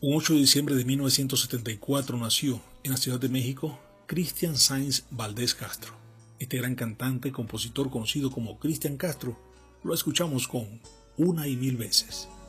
Un 8 de diciembre de 1974 nació en la Ciudad de México Cristian Sáenz Valdés Castro. Este gran cantante y compositor conocido como Cristian Castro lo escuchamos con Una y Mil Veces.